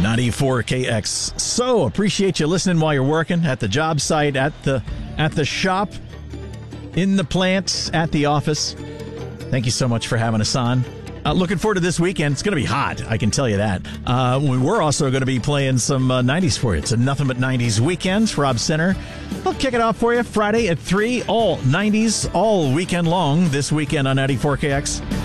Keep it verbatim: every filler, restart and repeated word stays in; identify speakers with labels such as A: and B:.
A: ninety-four K X. So appreciate you listening while you're working at the job site, at the at the shop, in the plant, at the office. Thank you so much for having us on. Uh, looking forward to this weekend. It's going to be hot, I can tell you that. Uh, we're also going to be playing some uh, nineties for you. It's a Nothing But nineties weekend. Rob Center. I'll kick it off for you Friday at three. All nineties, all weekend long this weekend on ninety-four K X.